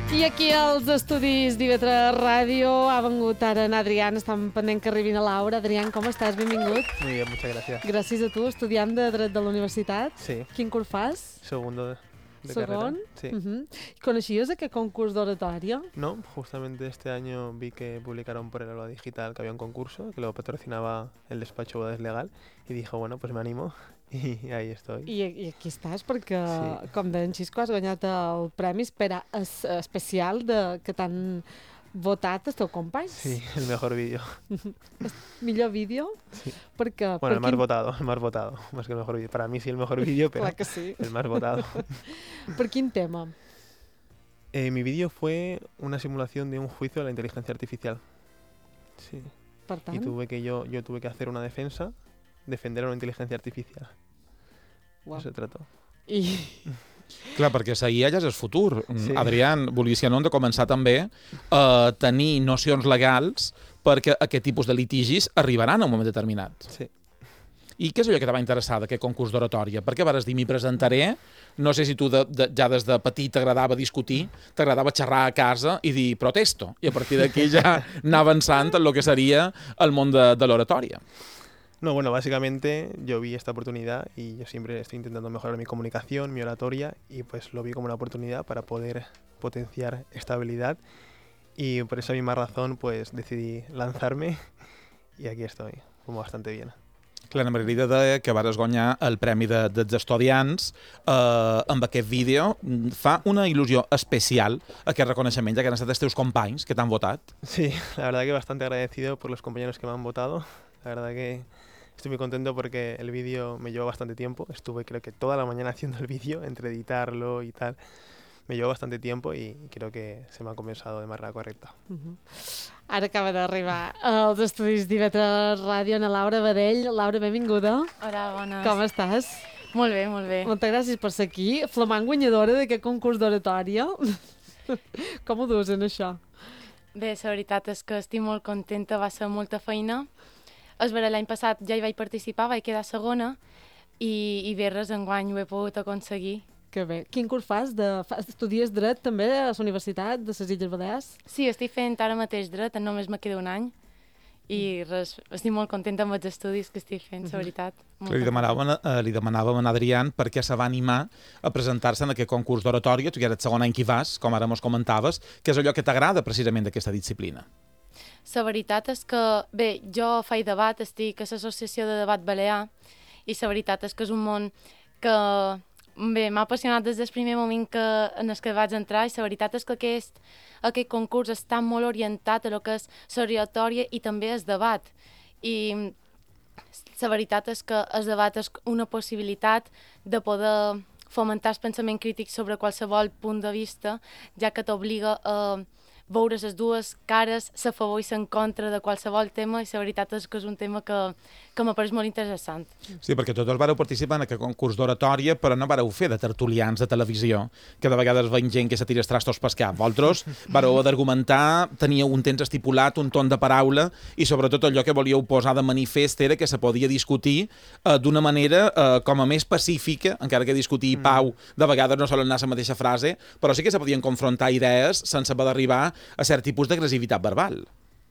I aquí als estudis d'IV3 Ràdio ha vengut ara en Adrián, estan pendent que arribin a Laura. Adrián, com estàs? Benvingut. Muy bien, muchas gracias. Gràcies a tu, estudiant de Dret de la Universitat. Sí. Quin curs fas? Segundo de Segon? carrera. Sí. ¿Coneixías aquest concurs d'oratòria? No, justamente este año vi que publicaron por el Aula Digital que había un concurso, que lo patrocinaba el despacho Bodas Legal, y dije, bueno, pues me animo, y ahí estoy. I aquí estàs perquè, Sí. com deia en Xisco, has guanyat el premi especial que t'han votat els teus companys. Sí, el mejor vídeo. Millor vídeo? Sí. Perquè, Bueno, el más votado, más que el mejor vídeo. Para mí sí el mejor vídeo, pero Clar que sí. el más votado. Per quin tema? Mi vídeo fue una simulación de un juicio de la inteligencia artificial. Sí. Per tant, Y yo tuve que hacer una defensa, defender a una inteligencia artificial. Uau. Eso se trató. I Clar, perquè la IA ja és el futur. Sí. Adrián, volies que no, hem de començar també a tenir nocions legals perquè aquest tipus de litigis arribaran en un moment determinat. Sí. I què és allò que te va interessar d'aquest concurs d'oratòria? Per què vas dir, m'hi presentaré? No sé si tu ja des de petit t'agradava discutir, t'agradava xerrar a casa i dir protesto. I a partir d'aquí ja anar avançant en el que seria el món de l'oratòria. No, bueno, básicamente yo vi esta oportunidad y yo siempre estoy intentando mejorar mi comunicación, mi oratoria, y pues lo vi como una oportunidad para poder potenciar esta habilidad, y por esa misma razón pues decidí lanzarme y aquí estoy, como bastante bien. Clar, la Margarida deia que vas guanyar el Premi dels Estudiants amb aquest vídeo. Fa una il·lusió especial aquest reconeixement, ja que han estat els teus companys que t'han votat. Sí, la verdad que bastante agradecido por los compañeros que me han votado. La verdad que estoy muy contento porque el vídeo me llevó bastante tiempo. Estuve creo que toda la mañana haciendo el vídeo, entre editarlo y tal. Me llevó bastante tiempo y creo que se me ha compensado de manera correcta. ara acaba d'arribar als estudis d'IV3 Ràdio en Laura Badell. Laura, benvinguda. Hola, bones. Com estàs? Molt bé, molt bé. Moltes gràcies per ser aquí. Flamant guanyadora d'aquest concurs d'oratòria. Com ho dus en això? Bé, la veritat és que estic molt contenta, va ser molta feina. És vera, l'any passat ja hi vaig participar, vaig quedar segona i bé, res, enguany ho he pogut aconseguir. Que bé. Quin curs fas? Estudies dret també a la Universitat de les Illes Balears? Sí, estic fent ara mateix dret, només me queda un any i res, estic molt contenta amb els estudis que estic fent, la veritat. Li demanàvem a Adrián per què se va animar a presentar-se en aquest concurs d'oratòria. Tu ja eres el segon any que hi vas, com ara mos comentaves, que és allò que t'agrada precisament d'aquesta disciplina. La veritat és que, bé, jo faig debat, estic a l'Associació de Debat Balear i la veritat és que és un món que, bé, m'ha apassionat des del primer moment en el que vaig entrar i la veritat és que aquest concurs està molt orientat a lo que és l'oratòria i també el debat. I la veritat és que el debat és una possibilitat de poder fomentar el pensament crític sobre qualsevol punt de vista, ja que t'obliga a veure les dues cares, a favor i en contra de qualsevol tema, i la veritat és que és un tema que m'apareix molt interessant. Sí, perquè tots vareu participar en aquest concurs d'oratòria, però no vareu fer de tertulians de televisió, que de vegades veiem gent que se tira els trastos pel cap. Vosaltres vareu d'argumentar, teníeu un temps estipulat, un ton de paraula, i sobretot allò que volíeu posar de manifest era que se podia discutir d'una manera com a més pacífica, encara que discutir i pau de vegades no solen anar a la mateixa frase, però sí que se podien confrontar idees sense haver d'arribar a cert tipus d'agressivitat verbal.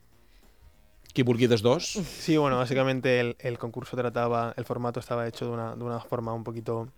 Qui vulgui dels dos? Sí, bueno, básicamente el concurso trataba, el formato estaba hecho de una forma un poquito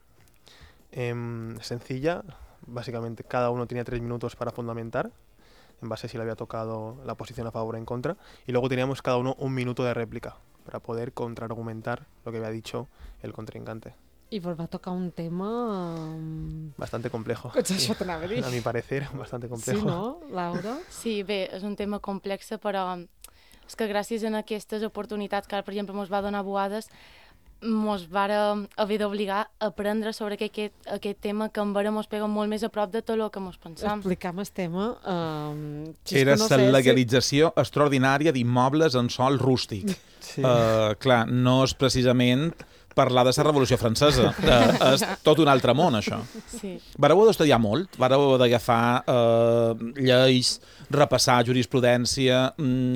sencilla. Básicamente cada uno tenía 3 minutos para fundamentar, en base a si le había tocado la posición a favor o en contra, y luego teníamos cada uno 1 minuto de réplica para poder contraargumentar lo que había dicho el contrincante. I vos va tocar un tema... Bastante complejo. Això t'anava a dir. A mi parecer, bastante complejo. Sí, no, Laura? Sí, bé, és un tema complex, però és que gràcies a aquestes oportunitats que ara, per exemple, mos va donar Boades, mos vàrem haver d'obligar a aprendre sobre aquest tema que en vera mos pega molt més a prop de tot el que mos pensam. Explicam el tema. Era la legalització extraordinària d'immobles en sòl rústic. Sí. Clar, no és precisament parlar de la Revolució Francesa. És tot un altre món, això. Sí. Vareu d'estudiar molt? Vareu d'agafar lleis, repassar jurisprudència?